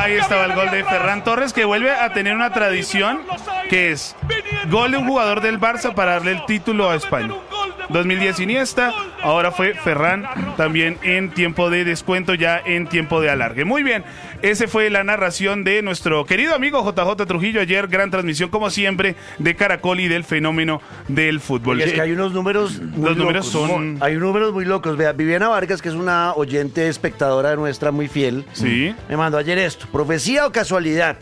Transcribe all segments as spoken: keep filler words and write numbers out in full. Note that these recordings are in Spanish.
Ahí estaba el gol de Ferran Torres, que vuelve a tener una tradición que es gol de un jugador del Barça para darle el título a España. dos mil diez Iniesta, ahora fue Ferran también en tiempo de descuento, ya en tiempo de alargue. Muy bien, ese fue la narración de nuestro querido amigo J J Trujillo ayer, gran transmisión como siempre de Caracol y del fenómeno del fútbol. Y es que hay unos números muy Los números locos. son... Hay números muy locos. Vea, Viviana Vargas, que es una oyente espectadora nuestra muy fiel, Sí. me mandó ayer esto. ¿Profecía o casualidad?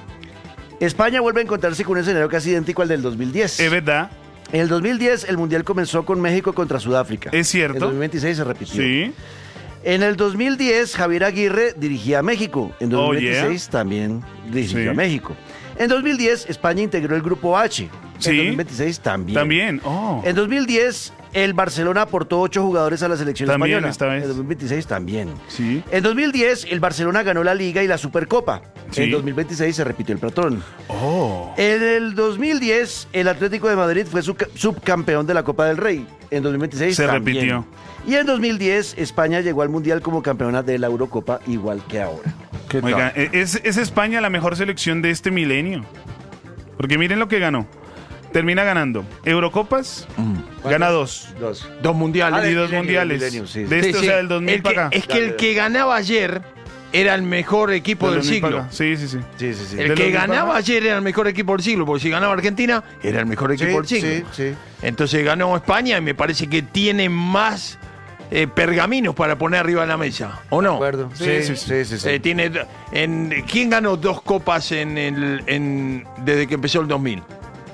España vuelve a encontrarse con un escenario casi idéntico al del dos mil diez. Es verdad. En el dos mil diez el Mundial comenzó con México contra Sudáfrica. Es cierto. En dos mil veintiséis se repitió. Sí. En el dos mil diez Javier Aguirre dirigía a México. En dos mil veintiséis Oh, yeah. también dirigió Sí. a México. En dos mil diez España integró el grupo H. Sí. En dos mil veintiséis también. También. Oh. En dos mil diez el Barcelona aportó ocho jugadores a la selección También española. esta vez. En dos mil veintiséis también. Sí. En dos mil diez el Barcelona ganó la Liga y la Supercopa. Sí. En dos mil veintiséis se repitió el patrón. Oh. En el dos mil diez el Atlético de Madrid fue su- subcampeón de la Copa del Rey. En dos mil veintiséis Se también. repitió. Y en dos mil diez España llegó al Mundial como campeona de la Eurocopa igual que ahora. ¿Qué tal? Oiga, ¿es, es España la mejor selección de este milenio? Porque miren lo que ganó. Termina ganando Eurocopas, gana dos. Dos. Dos mundiales. Ah, Y del dos milenio, mundiales. del milenio, sí. De este, Sí, o sí. sea, del dos mil El que- para acá. Es que el que ganaba ayer era el mejor equipo Del del dos mil para siglo. acá. Sí, sí, sí. Sí, sí, sí. El Del que dos mil para ganaba acá. ayer era el mejor equipo del siglo, porque si ganaba Argentina, era el mejor equipo del Sí, siglo. sí, sí. Entonces ganó España y me parece que tiene más eh, pergaminos para poner arriba de la mesa, ¿o no? De acuerdo. Sí, Sí, sí, sí, sí. sí, sí. Eh, tiene, en, ¿Quién ganó dos copas en el, en, desde que empezó el dos mil?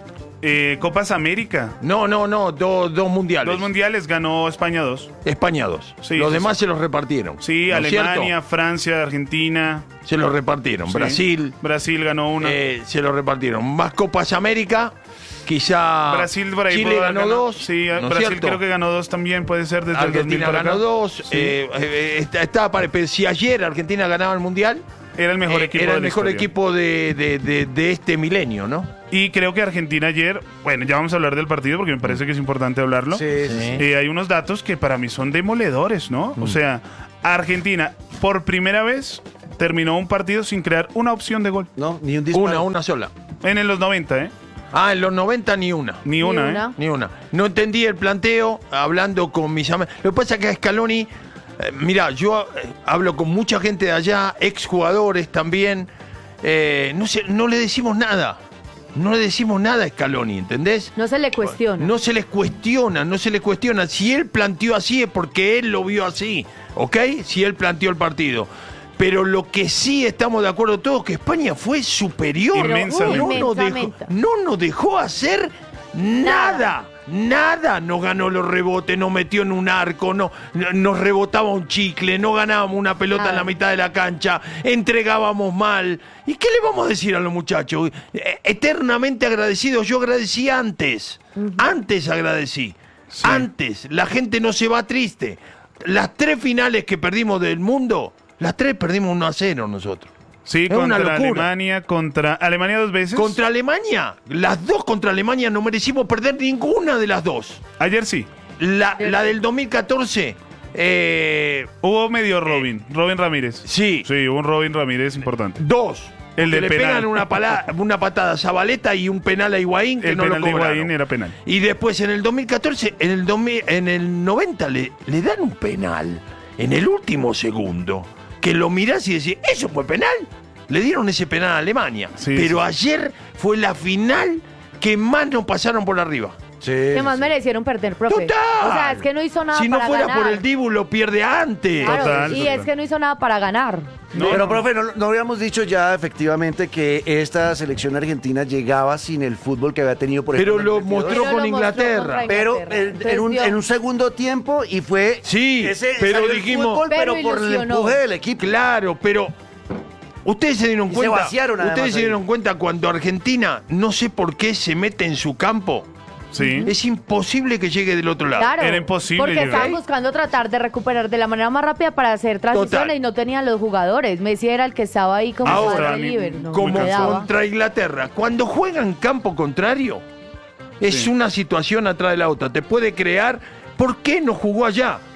Eh, Copas América. No, no, no, dos, dos mundiales. Dos mundiales ganó España dos. España dos. Sí, los sí, demás sí. se los repartieron. Sí, ¿no es Alemania, cierto? Francia, Argentina. Se los repartieron. Sí. Brasil, Brasil ganó una. eh, se los repartieron. Más Copas América, quizá Brasil por ahí Chile pudo ganó ganar. dos. Sí, ¿no es Brasil cierto? creo que ganó dos también, puede ser desde el dos mil Argentina para ganó acá. dos. Sí. eh, eh, está, está para- pero si ayer Argentina ganaba el Mundial, Era el mejor eh, equipo era de el la mejor historia. equipo de, de- de- de este milenio, ¿no? Y creo que Argentina ayer, bueno, ya vamos a hablar del partido porque me parece que es importante hablarlo. Sí, sí, sí. Eh, hay unos datos que para mí son demoledores, ¿no? O sea, Argentina por primera vez terminó un partido sin crear una opción de gol. No, ni un disparo. Una, una sola. En el los noventa, ¿eh? Ah, en los noventa ni una. Ni una, una. ¿eh? Ni una. No entendí el planteo, hablando con mis amigos. Lo que pasa es que a Scaloni, eh, mira, yo eh, hablo con mucha gente de allá, exjugadores también. eh, no, sé, no le decimos nada. No le decimos nada a Scaloni, ¿entendés? No se le cuestiona. No se les cuestiona, no se les cuestiona. Si él planteó así es porque él lo vio así, ¿ok? Si él planteó el partido. Pero lo que sí estamos de acuerdo todos, que España fue superior. Pero, Inmensamente. No nos dejó, inmensamente. no nos dejó hacer nada. Nada. No ganó los rebotes, no metió en un arco, no, no- nos rebotaba un chicle, no ganábamos una pelota Nada. en la mitad de la cancha, entregábamos mal. ¿Y qué le vamos a decir a los muchachos? Eh, eternamente agradecidos. Yo agradecí antes. Antes agradecí. Sí. Antes. La gente no se va triste. Las tres finales que perdimos del mundo, las tres perdimos uno a cero nosotros. Sí, Es una contra locura. Alemania, contra Alemania dos veces. Contra Alemania, las dos contra Alemania no merecimos perder ninguna de las dos. Ayer sí. La, la del dos mil catorce, eh, Hubo medio Robin, Robin Ramírez. sí, Sí, hubo un Robin Ramírez importante. dos. El Porque del le penal. pegan una, pala- una patada a Zabaleta y un penal a Higuaín que El no penal lo de cobraron. Higuaín era penal. Y después en el dos mil catorce, en el, dos mil en el noventa le, le dan un penal en el último segundo que lo mirás y decís, ¿eso fue penal? Le dieron ese penal a Alemania. Sí, Pero sí. ayer fue la final que más nos pasaron por arriba. Sí, ¿Qué más sí. merecieron perder, profe? ¡Total! O sea, es que no hizo nada Si no para fuera ganar. por el Dibu, lo pierde antes. Claro, Total, y total. es que no hizo nada para ganar. No, Pero, no. profe, ¿no, no habíamos dicho ya efectivamente que esta selección argentina llegaba sin el fútbol que había tenido, por Pero ejemplo, lo en el veintidós? mostró Pero con lo mostró Inglaterra. contra Pero Inglaterra. en, en Entonces un, dio- en un segundo tiempo y fue Sí, ese, pero salió el dijimos- fútbol, pero, Pero por el ilusionó. empuje del equipo. Claro, pero ustedes se dieron Y se cuenta. vaciaron, además, ustedes se ahí. dieron cuenta cuando Argentina, no sé por qué se mete en su campo. Sí. Es imposible que llegue del otro lado. Claro, Era imposible porque llegar. estaban buscando tratar de recuperar de la manera más rápida para hacer transiciones Total. y no tenían los jugadores. Messi era el que estaba ahí como Ahora, para ni- libre. No, Como no quedaba. contra Inglaterra. Cuando juegan campo contrario, es Sí. una situación atrás de la otra. Te puede crear. ¿Por qué no jugó allá?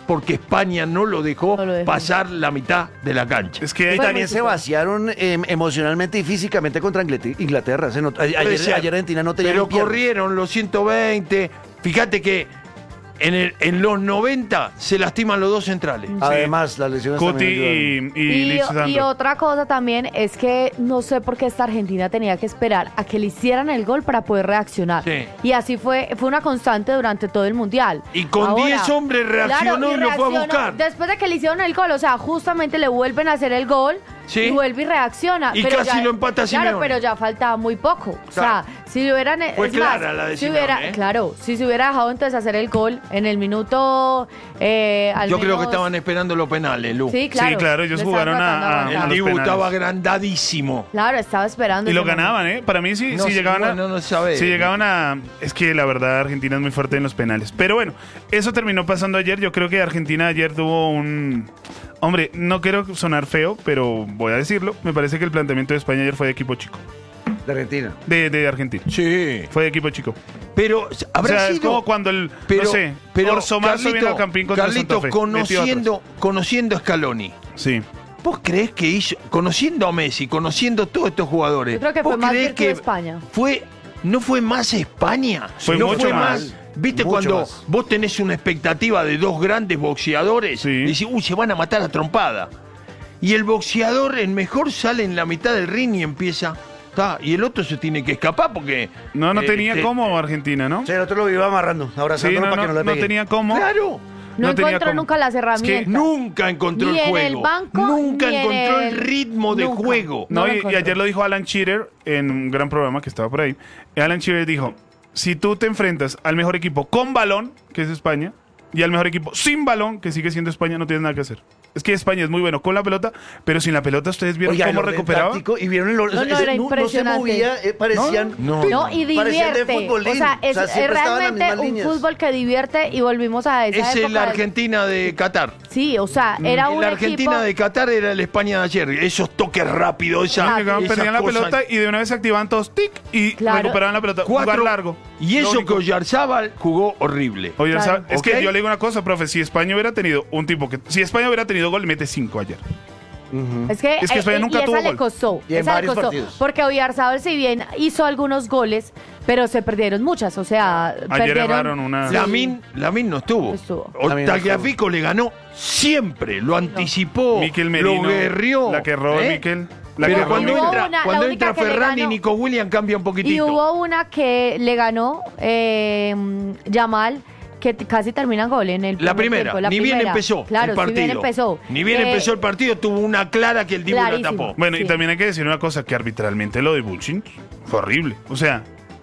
porque España no lo dejó, No lo dejó. pasar la mitad de la cancha. Es que Y hay- Fue también muy se súper. vaciaron eh, emocionalmente y físicamente contra Inglaterra. Inglaterra. Se notó- a- Puede ayer, ser. ayer Argentina no tenía Pero ni piernas. corrieron los ciento veinte. Fíjate que en, el- en los noventa se lastiman los dos centrales. Además, las lesiones Cuti también ayudaron. y, y, Y, Lisandro. y otra cosa también es que no sé por qué esta Argentina tenía que esperar a que le hicieran el gol para poder reaccionar. Sí. Y así fue, fue una constante durante todo el Mundial. Y con diez hombres reaccionó y lo fue a reaccionó buscar. Después de que le hicieron el gol, o sea, justamente le vuelven a hacer el gol. Sí. Y vuelve y reacciona. Y pero casi ya- lo empata Claro, Simeone. pero ya faltaba muy poco. O Claro. sea, si hubieran. Fue es más, clara la de si hubiera, Simeone, ¿eh? Claro, si se hubiera dejado entonces hacer el gol en el minuto. Eh, al Yo creo que menos- estaban esperando los penales, Lu. Sí, claro. Sí, claro, ellos le estaban jugaron a- tratando de a- aguantar. El los Dibu penales. estaba agrandadísimo. Claro, estaba esperando. Y lo ese momento. ganaban, ¿eh? Para mí sí, No sí sé, llegaban a... bueno, no sabe. Si llegaban a... Es que la verdad Argentina es muy fuerte en los penales. Pero bueno, eso terminó pasando ayer. Yo creo que Argentina ayer tuvo un... Hombre, no quiero sonar feo, pero voy a decirlo. Me parece que el planteamiento de España ayer fue de equipo chico. De Argentina. De, de Argentina. Sí. Fue de equipo chico. Pero O habrá sea, es sido... como cuando el... pero, no sé, pero Orso Marzo vino al Campín contra Carlito, Santa Fe. metió conociendo, conociendo a Scaloni, otros. Sí. ¿vos creés que hizo, conociendo a Messi, conociendo a todos estos jugadores, Yo creo que ¿vos fue más creés virtud de España. Fue, ¿no fue más España? Fue no mucho fue más. más. ¿Viste Mucho cuando más. vos tenés una expectativa de dos grandes boxeadores? Sí. Y decís, uy, se van a matar a trompada. Y el boxeador, el mejor, sale en la mitad del ring y empieza... ta, y el otro se tiene que escapar porque... No, no eh, tenía te- cómo Argentina, ¿no? Sí, el otro lo iba amarrando, Sí, abrazándolo no, para que no, no le no pegue. tenía cómo. Claro. No, tenía encontró cómo. nunca las Es que herramientas. Nunca encontró Ni el en juego. el banco, Nunca ni en encontró el el- ritmo de Nunca. juego. No, No lo y, y encontró. ayer lo dijo Alan Shearer en un gran programa que estaba por ahí. Alan Shearer dijo, si tú te enfrentas al mejor equipo con balón, que es España, y al mejor equipo sin balón, que sigue siendo España, no tienes nada que hacer. Es que España es muy bueno con la pelota, pero sin la pelota ustedes vieron Oiga, cómo el orden recuperaba. táctico, y vieron el orden, No, no, ese era no, no se impresionante. movía, eh, parecían... No. No, y Parecían de divierte. futbolín. O sea, es, O sea, es siempre estaban las realmente mismas un líneas. fútbol que divierte y volvimos a esa Es época. en la del- Argentina de Qatar. Sí, o sea, era En un la Argentina equipo... de Qatar era el España de ayer. Esos toques rápidos, esa, Ah, Llegaban, esa perdían la cosa. pelota y de una vez se activaban todos, tic, y Claro. recuperaban la pelota. Cuatro. Jugar largo. Y Lo eso único. que Oyarzábal jugó horrible. Oye, Claro. ¿sabe? es ¿Ok? que yo le digo una cosa, profe, si España hubiera tenido un tipo que... Si España hubiera tenido gol, mete cinco ayer. Es que, Es que España eh, nunca y tuvo esa le gol. costó. Y en esa le varios costó. partidos. Porque Oyarzábal, si bien hizo algunos goles, pero se perdieron muchas. O sea, perdieron... erraron una- Sí. Lamin, Lamin no estuvo. No estuvo. Lamin no Tagliafico le ganó siempre, lo anticipó, Miquel Merino. lo guerrió. La que erró ¿eh? Miquel. La Pero que cuando erró Hubo Miquel. entra, una- la cuando única entra que le Ferran y ganó- Nico William cambia un poquitito. Y hubo una que le ganó eh, Yamal, que t- casi termina en gol en el La primer primera, tiempo, la ni bien primera. empezó Claro, el partido. Ni bien empezó. Ni bien Eh, empezó el partido, tuvo una clara que el Dibu la Clarísimo. tapó. Bueno, y Sí. también hay que decir una cosa, que arbitralmente lo de Bullshit fue horrible. O sea,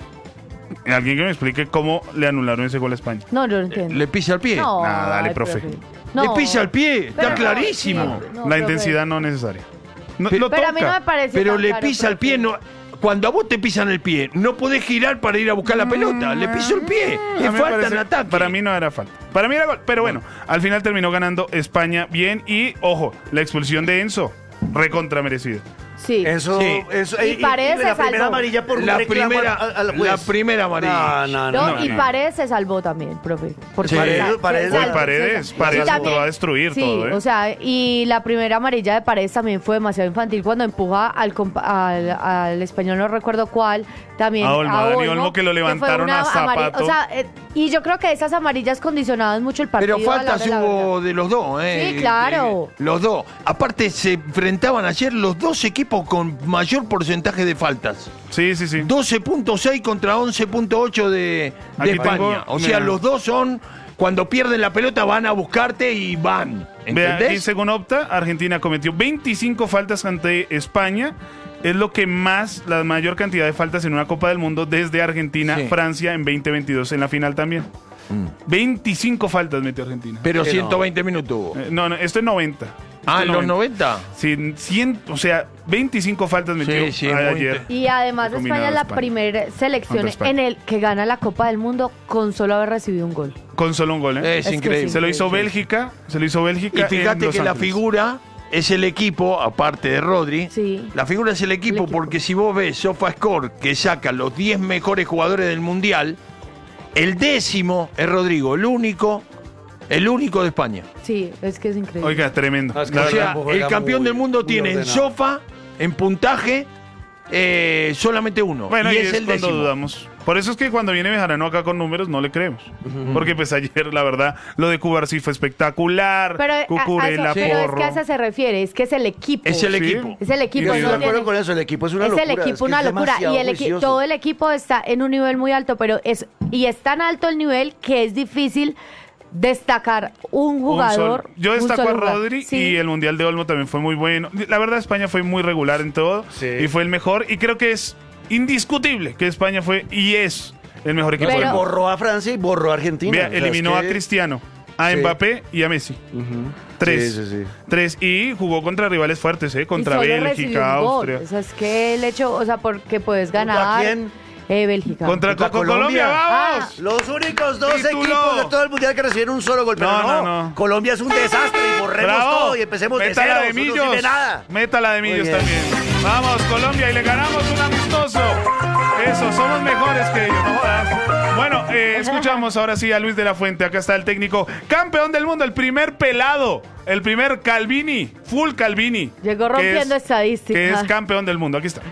alguien que me explique cómo le anularon ese gol a España. No, no lo entiendo. Le pisa el pie. No, Nah, dale, ay, profe. No. Le pisa el pie, está Pero no, clarísimo. siempre, no, La profe. intensidad no necesaria. No, Pero- lo Pero a mí no toca. me parece Pero tan le claro, pisa el profe. pie, no. Cuando a vos te pisan el pie, no podés girar para ir a buscar la pelota. Le pisó el pie. A Es mí me falta parece- en ataque. Para mí no era falta. Para mí era gol. Pero bueno, al final terminó ganando España bien. Y, ojo, la expulsión de Enzo, recontra merecida. Sí. Eso, Sí. eso, Y Paredes se la primera salvó. amarilla por un La reclamo primera, al- al juez. la primera amarilla. No, no, No, no. no, y no. Paredes se salvó también, profe. Porque Sí. se- Paredes- se Paredes- salvó, Uy, se Paredes, salvó. Paredes Y también- lo va a destruir sí, todo, ¿eh? o sea, y la primera amarilla de Paredes también fue demasiado infantil cuando empuja al, compa- al, al español, no recuerdo cuál, también A Olmo, a Dani Olmo, Olmo, que lo fue levantaron una a amari- zapato. O sea, eh, y yo creo que esas amarillas condicionaban mucho el partido. Pero a la faltas hora de la hubo verdad. de los dos, ¿eh? Sí, claro. Eh, Los dos. Aparte, se enfrentaban ayer los dos equipos con mayor porcentaje de faltas. Sí, sí, sí. doce punto seis contra once punto ocho de, de Aquí España. tengo- o sea, mira. los dos son, cuando pierden la pelota, van a buscarte y van. Vea, aquí ¿Entendés? según Opta, Argentina cometió veinticinco faltas ante España. Es lo que más, la mayor cantidad de faltas en una Copa del Mundo desde Argentina, Sí. Francia en veinte veintidós en la final también. veinticinco faltas metió Argentina. Pero Sí, no. ciento veinte minutos hubo. Eh, no, no, esto es noventa. Ah, Esto en es los noventa. Sí, cien, o sea, veinticinco faltas metió Sí, sí, a- muy ayer. inte- Y además Fue España combinado es la España. primera selección Contra España. en el que gana la Copa del Mundo con solo haber recibido un gol. Con solo un gol, ¿eh? Es, Es que increíble. sí. Se lo hizo Sí. Bélgica, se lo hizo Bélgica. Y en fíjate Los que la Ángeles. figura es el equipo, aparte de Rodri. Sí. La figura es el equipo, El equipo. porque si vos ves SofaScore, que saca los diez mejores jugadores del Mundial, el décimo es Rodrigo, el único El único de España. Sí, es que es increíble. Oiga, tremendo. No, es que La O sí, verdad. sea, campo juega el campeón muy- del mundo muy tiene en ordenado. sofa, en puntaje, eh, solamente uno. Bueno, y, y es, es el cuando décimo. dudamos. Por eso es que cuando viene Bejarano acá con números no le creemos. Porque pues ayer, la verdad, lo de Cubar sí fue espectacular. Pero, a- a Cucurella, eso- pero es Porro. que a eso se refiere, es que es el equipo. Es el Sí. equipo. Es el Y equipo. yo estoy no de acuerdo tiene- con eso, el equipo es una es locura. el equipo que una es locura y demasiado el equi- juicioso. todo el equipo está en un nivel muy alto, pero es y es tan alto el nivel que es difícil destacar un Un jugador. solo. Yo un destaco solo a jugador. Rodri Sí. y el Mundial de Olmo también fue muy bueno. La verdad, España fue muy regular en todo Sí. y fue el mejor. Y creo que es indiscutible que España fue y es el mejor equipo Pero- del mundo. Borró a Francia y borró a Argentina. Vea, O sea, eliminó es que- a Cristiano, a Sí. Mbappé y a Messi. Ujú. Tres. Sí, sí, sí. Tres. Y jugó contra rivales fuertes, ¿eh? Y Contra solo recibió Bélgica, un gol. Austria. O sea, es que el hecho, o sea, porque puedes ¿Contra ganar. quién? Eh, Bélgica. Contra, Contra Co- Colombia, Colombia. vamos. Los únicos dos Título. equipos de todo el mundial que recibieron un solo gol. Pero No, no, no, no. Colombia es un desastre y borremos Bravo. todo y empecemos de Meta cero. la de Eso no Millos. sirve nada. Meta la de Muy Millos bien. también. Vamos, Colombia, y le ganamos un amistoso. Eso, somos mejores que ellos, no jodas. Bueno, eh, escuchamos ahora sí a Luis de la Fuente. Acá está el técnico campeón del mundo, el primer pelado, el primer Calvini, full Calvini. Llegó que rompiendo es- estadísticas. Que es campeón del mundo. Aquí está.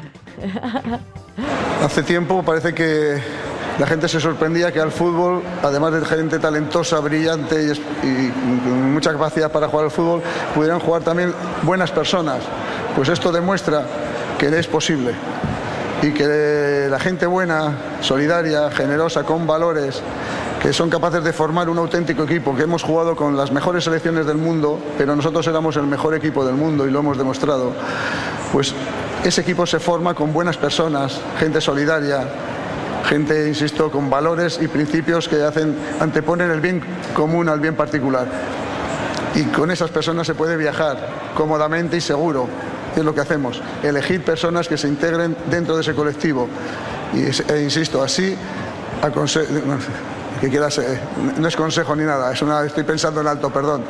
Hace tiempo parece que la gente se sorprendía que al fútbol, además de gente talentosa, brillante y, es- y con mucha capacidad para jugar al fútbol, pudieran jugar también buenas personas. Pues esto demuestra que es posible y que la gente buena, solidaria, generosa, con valores, que son capaces de formar un auténtico equipo, que hemos jugado con las mejores selecciones del mundo, pero nosotros éramos el mejor equipo del mundo y lo hemos demostrado. Pues ese equipo se forma con buenas personas, gente solidaria, gente, insisto, con valores y principios que hacen, anteponen el bien común al bien particular. Y con esas personas se puede viajar cómodamente y seguro. Es lo que hacemos, elegir personas que se integren dentro de ese colectivo. Y, es- e insisto, así, aconse- que quieras, eh, no es consejo ni nada, es una, estoy pensando en alto, perdón.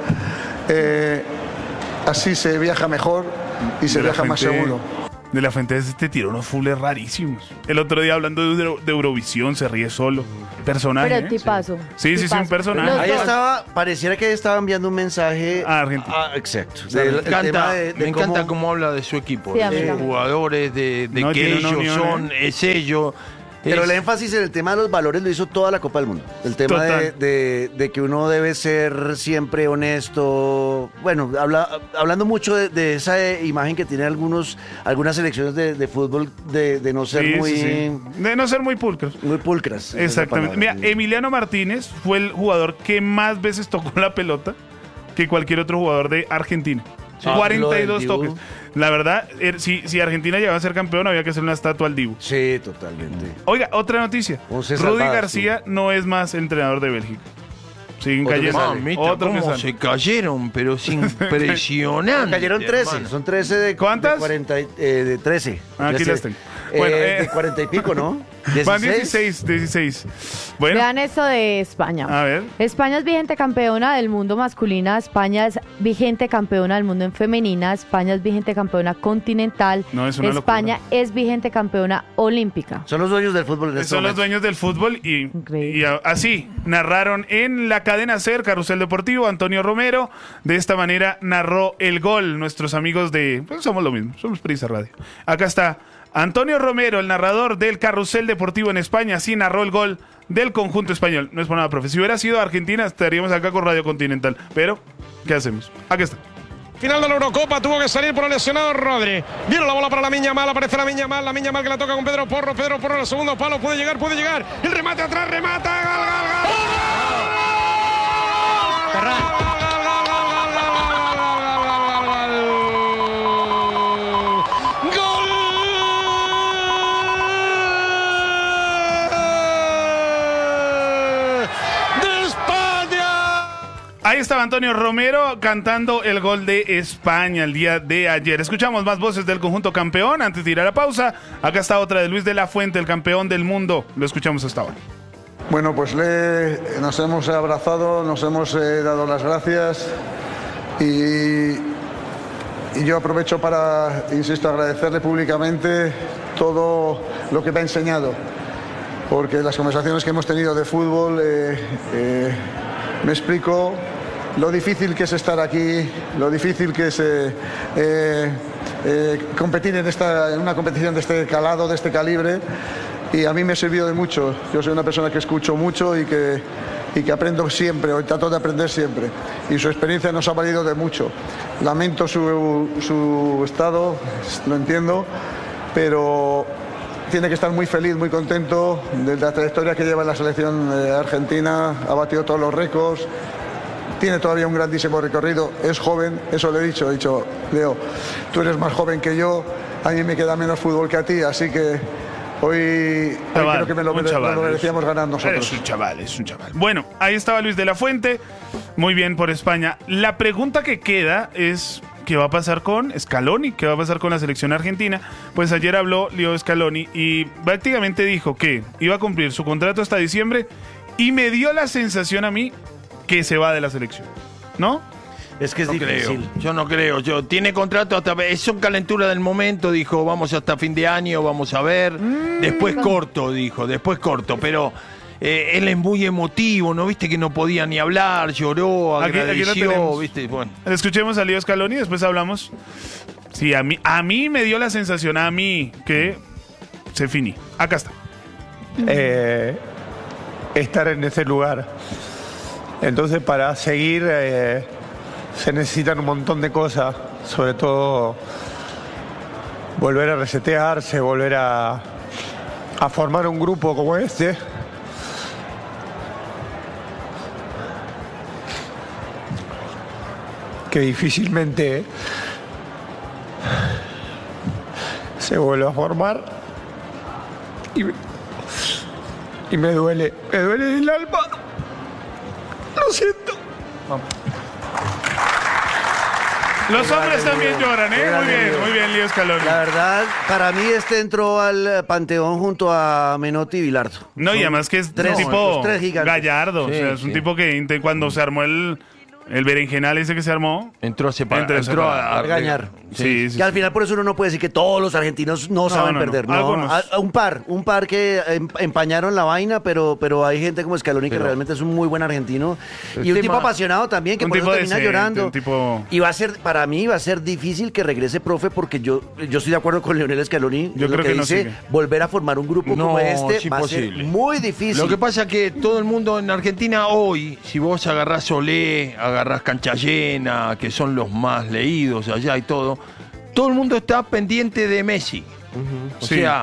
Eh, así se viaja mejor y se De la viaja más Fuente- seguro. De la Fuente te tiró unos fulles rarísimos. El otro día hablando de, Euro- de Eurovisión se ríe solo. Personaje. Pero ¿eh? tipazo. Sí, sí, sí, tipazo. un personaje. Los Ahí dos. estaba, pareciera que estaba enviando un mensaje A Argentina. Ah, exacto. Me Del- el tema encanta, de- de me encanta cómo- cómo habla de su equipo, Sí, a de mí sus también. jugadores, de, de No, que tiene una ellos unión, son, ¿eh? es ellos. Pero es- el énfasis en el tema de los valores lo hizo toda la Copa del Mundo. El tema de, Total. de- de que uno debe ser siempre honesto. Bueno, habla- hablando mucho de, de esa eh, imagen que tienen algunos, algunas selecciones de, de fútbol de, de no ser Sí, muy, sí, sí. De no ser muy pulcros. muy pulcras. Esa es la Exactamente. Mira, palabra. Emiliano Martínez fue el jugador que más veces tocó la pelota que cualquier otro jugador de Argentina. Ah, cuarenta y lo dos del toques. Dibu. La verdad, er, si, si Argentina llegaba a ser campeón, había que hacer una estatua al Dibu. Sí, totalmente. Oiga, otra noticia. Once Rudy salvadas, García no es más entrenador de Bélgica. Siguen Otro que cayendo. sale. Mamita, Otro que cómo sale. se cayeron, pero es impresionante. Cayeron trece, hermano. son trece de, ¿Cuántas? de cuarenta, y- eh, de trece. Ah, aquí trece. las tengo. Eh, Bueno, eh. de cuarenta y pico, ¿no? Van dieciséis, dieciséis. Bueno, Vean eso de España. a ver. España es vigente campeona del mundo masculina, España es vigente campeona del mundo en femenina, España es vigente campeona continental, No, es una España locura. es vigente campeona olímpica. Son los dueños del fútbol en este Son los momento. dueños del fútbol y, Increíble. y a- así narraron en la cadena SER, Carrusel Deportivo, Antonio Romero. De esta manera narró el gol nuestros amigos de... Pues somos lo mismo, somos Prisa Radio. Acá está Antonio Romero, el narrador del Carrusel Deportivo en España. Así narró el gol del conjunto español. No es por nada, profe. Si hubiera sido Argentina, estaríamos acá con Radio Continental. Pero, ¿qué hacemos? Aquí está. Final de la Eurocopa, tuvo que salir por el lesionado Rodri. Viene la bola para la Miña Mal, aparece la Miña Mal, la Miña Mal que la toca con Pedro Porro. Pedro Porro en el segundo palo, puede llegar, puede llegar. El remate atrás, remata, gol, gol, gol. ¡De España! Ahí estaba Antonio Romero cantando el gol de España el día de ayer. Escuchamos más voces del conjunto campeón antes de ir a la pausa. Acá está otra de Luis de la Fuente, el campeón del mundo. Lo escuchamos hasta ahora. Bueno, pues le, nos hemos abrazado, nos hemos eh, dado las gracias y, y yo aprovecho para, insisto, agradecerle públicamente todo lo que me ha enseñado, porque las conversaciones que hemos tenido de fútbol eh, eh, me explico lo difícil que es estar aquí, lo difícil que es eh, eh, eh, competir en, esta, en una competición de este calado, de este calibre, y a mí me ha servido de mucho. Yo soy una persona que escucho mucho y que, y que aprendo siempre, o trato de aprender siempre, y su experiencia nos ha valido de mucho. Lamento su, su estado, lo entiendo, pero tiene que estar muy feliz, muy contento de la trayectoria que lleva en la selección eh, argentina, ha batido todos los récords, tiene todavía un grandísimo recorrido, es joven, eso le he dicho, he dicho, Leo, tú eres más joven que yo, a mí me queda menos fútbol que a ti, así que hoy, hoy Chaval, creo que me lo, un mere- chaval, lo merecíamos ganar nosotros. Es un chaval, es un chaval. Bueno, ahí estaba Luis de la Fuente. Muy bien por España. La pregunta que queda es: ¿qué va a pasar con Scaloni? ¿Qué va a pasar con la selección argentina? Pues ayer habló Leo Scaloni y prácticamente dijo que iba a cumplir su contrato hasta diciembre y me dio la sensación a mí que se va de la selección. ¿No? Es que es No difícil. creo, yo no creo. Yo tiene contrato hasta. Son calentura del momento, dijo, vamos hasta fin de año, vamos a ver. Mm, después no. corto, dijo, después corto. Pero eh, él es muy emotivo, ¿no viste que no podía ni hablar? Lloró, Aquí- aquí lo agradeció, tenemos. ¿viste? Bueno. Escuchemos a Leo Scaloni y después hablamos. Sí, a mí, a mí me dio la sensación, a mí, que se finí. Acá está. eh, estar en ese lugar. Entonces, para seguir eh, se necesitan un montón de cosas, sobre todo volver a resetearse, volver a, a formar un grupo como este. Que difícilmente se vuelve a formar. Y, y me duele, me duele el alma. Lo siento. Los Qué hombres grande, también Leo. lloran, Qué ¿eh? Muy grande, bien, Leo. muy bien, Leo Scaloni. La verdad, para mí este entró al panteón junto a Menotti y Bilardo. No, y Son además que es tres, un tipo los tres gigantes. gallardo. Sí, o sea, es un sí. tipo que inte- cuando se armó el, el berenjenal ese que se armó. Entró a separar. Entró a Entró separar. a, A regañar. Sí, sí. Que al final por eso uno no puede decir que todos los argentinos no, saben no, no. perder. No, Algunos. A- a un par, un par que em- empañaron la vaina, pero, pero hay gente como Scaloni que Pero- realmente es un muy buen argentino. El Y un tema- tipo apasionado también, que Un por eso tipo termina decente, llorando. un tipo- Y va a ser, para mí va a ser difícil que regrese, profe, porque yo, yo estoy de acuerdo con Leonel Scaloni. Yo es lo creo que no dice, sigue. volver a formar un grupo No, como este es va a ser imposible. muy difícil. Lo que pasa es que todo el mundo en Argentina hoy, si vos agarrás Olé, agarrás Cancha Llena, que son los más leídos allá y todo, todo el mundo está pendiente de Messi. O Sí. sea,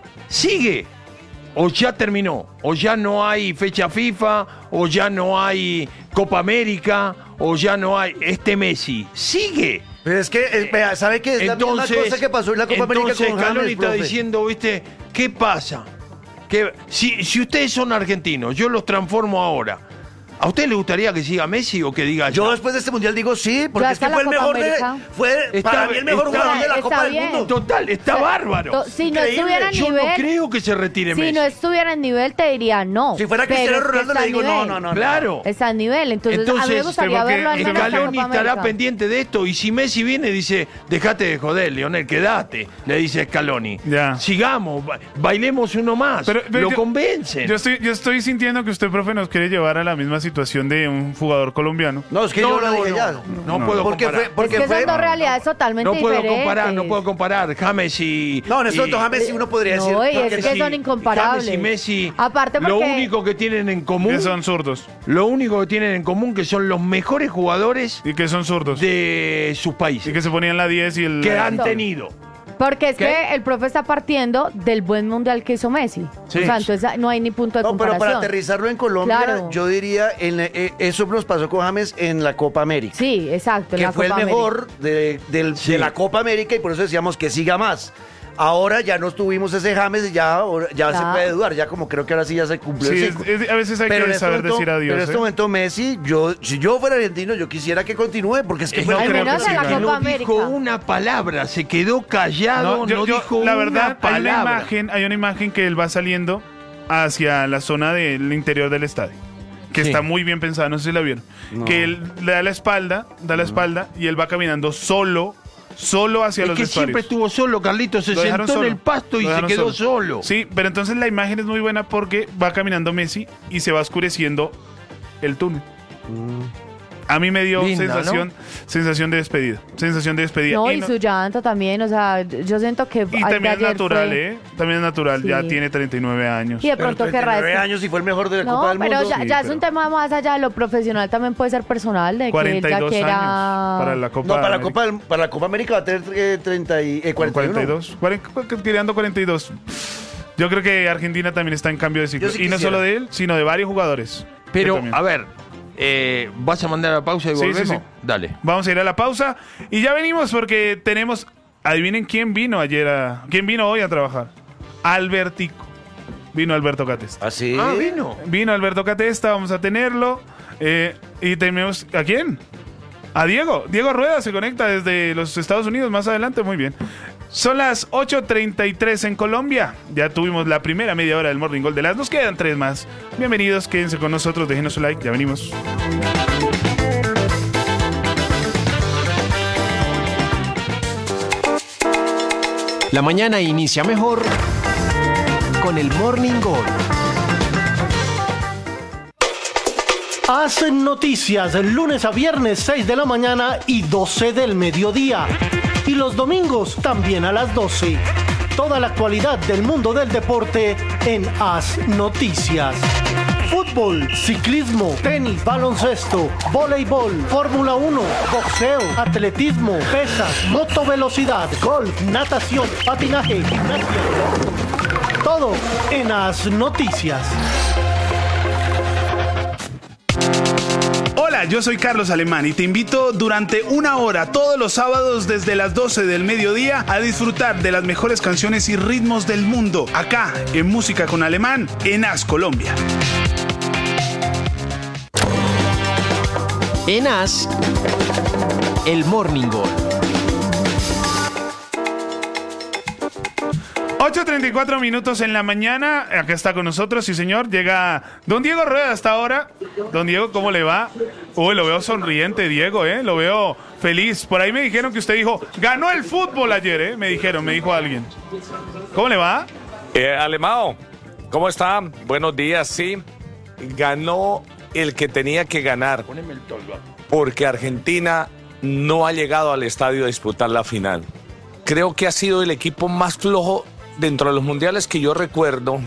sigue o ya terminó, o ya no hay fecha FIFA, o ya no hay Copa América, o ya no hay este Messi. Sigue. Pero es que, eh, vea, ¿sabe qué? Es la misma cosa que pasó en la Copa América entonces con Scaloni James, está profe. diciendo, ¿viste? ¿Qué pasa? Que si, si ustedes son argentinos, yo los transformo ahora. ¿A usted le gustaría que siga Messi o que diga Yo ya? después de este mundial digo sí, porque Ya es que está fue el la Copa mejor de, América. fue Está- para mí el mejor está- jugador de la está Copa del bien. Mundo. Total, está bárbaro. To- Si no Increíble. estuviera en Yo nivel, no creo que se retire si Messi. no estuviera en nivel, te diría no. Si fuera Pero Cristiano es que Ronaldo está le a digo no, nivel. no, no. no. Claro. Está a nivel, entonces, a mí me Entonces, gustaría tengo que- verlo al menos en la Scaloni Copa estará América. pendiente de esto y si Messi viene y dice, dejate de joder, Lionel, quédate, le dice Scaloni. Ya. Sigamos, ba- bailemos uno más. Pero- pero Lo yo- convencen. Yo estoy, yo estoy sintiendo que usted, profe, nos quiere llevar a la misma situación de un jugador colombiano. No, es que No, yo lo no, dije no, ya. no, no puedo porque comparar. fue, porque es que fue, son dos realidades totalmente No puedo diferentes. comparar, no puedo comparar James y... No, en este y- momento James sí uno podría decir. No, y porque es que sí, son incomparables. James y Messi, Aparte lo porque- único que tienen en común, Que son zurdos. lo único que tienen en común que son los mejores jugadores Y que son zurdos. de sus Y países que se ponían la diez y el... que han Eso. tenido. Porque es ¿Qué? que el profe está partiendo del buen mundial que hizo Messi. Sí. O sea, entonces no hay ni punto de No, pero comparación. para aterrizarlo en Colombia, Claro. yo diría, en, eh, eso nos pasó con James en la Copa América. Sí, exacto. en Que la fue Copa el América. mejor de, del- Sí. de la Copa América y por eso decíamos que siga más. Ahora ya no tuvimos ese James y ya, ahora- ya se Ya. puede dudar, ya como creo que ahora sí ya se cumplió Sí, el es- ciclo. es- a veces hay Pero en que este saber momento- decir adiós. Pero en este ¿eh? momento Messi, yo, si yo fuera argentino, yo quisiera que continúe, porque es que Eh, fue no el creo mejor que que siga. la no Copa dijo América. una palabra, se quedó callado, no, yo- yo- dijo la verdad, una palabra. hay una imagen, hay una imagen que él va saliendo hacia la zona del interior del estadio. Que Sí. está muy bien pensada, no sé si la vieron. Que él le da la espalda, da la espalda y él va caminando solo, solo hacia Es los que vestuarios. siempre estuvo solo, Carlitos, se Lo dejaron sentó en solo. el pasto y Lo se dejaron quedó solo. Sí, pero entonces la imagen es muy buena porque va caminando Messi y se va oscureciendo el túnel. A mí me dio Linda, sensación, ¿no? sensación de despedida. Sensación de despedida. No, Y y no- su llanto también, o sea, yo siento que... y al- también es ayer natural, fue- ¿eh? También es natural. Sí. Ya tiene treinta y nueve años. Y de Pero pronto treinta y querrá... nueve decir- años y fue el mejor de la No, Copa del pero Mundo. ya, Sí, ya es pero- un tema más allá de lo profesional, también puede ser personal, de que él cuarenta y ya dos quiera... años para la Copa No, para la, América. Copa del- para la Copa América va a tener eh, treinta y, eh, cuarenta y uno. cuarenta y dos. cuarenta, tirando cuarenta y dos. Yo creo que Argentina también está en cambio de ciclo. Yo sí y no quisiera. solo de él, sino de varios jugadores. Pero, Yo también. a ver, eh, ¿vas a mandar a la pausa y Sí, sí, volvemos? sí. Dale. Vamos a ir a la pausa y ya venimos porque tenemos... Adivinen quién vino ayer a... ¿Quién vino hoy a trabajar? Albertico. Vino Alberto Catesta. ¿Ah, sí? Ah, vino. Vino Alberto Catesta, vamos a tenerlo. Eh, y tenemos... ¿A quién? A Diego. Diego Rueda se conecta desde los Estados Unidos más adelante. Muy bien. Son las ocho treinta y tres en Colombia. Ya tuvimos la primera media hora del Morning Gold de las. Nos quedan tres más. Bienvenidos, quédense con nosotros, déjenos su like, ya venimos. La mañana inicia mejor con el Morning Gold. Hacen noticias lunes a viernes seis de la mañana y doce del mediodía. Y los domingos también a las doce. Toda la actualidad del mundo del deporte en Haz Noticias. Fútbol, ciclismo, tenis, baloncesto, voleibol, Fórmula uno, boxeo, atletismo, pesas, motovelocidad, golf, natación, patinaje, gimnasia. Todo en Haz Noticias. Hola, yo soy Carlos Alemán y te invito durante una hora todos los sábados desde las doce del mediodía a disfrutar de las mejores canciones y ritmos del mundo acá en Música con Alemán en Haz Colombia. En Haz, el Morning Gold. ocho treinta y cuatro minutos en la mañana. Acá está con nosotros, sí señor. Llega don Diego Rueda hasta ahora. Don Diego, ¿cómo le va? Uy, lo veo sonriente, Diego, ¿eh? Lo veo feliz. Por ahí me dijeron que usted dijo, ganó el fútbol ayer, ¿eh? Me dijeron, me dijo alguien. ¿Cómo le va? Eh, Alemao, ¿cómo está? Buenos días, sí. Ganó el que tenía que ganar. Porque Argentina no ha llegado al estadio a disputar la final. Creo que ha sido el equipo más flojo dentro de los mundiales que yo recuerdo.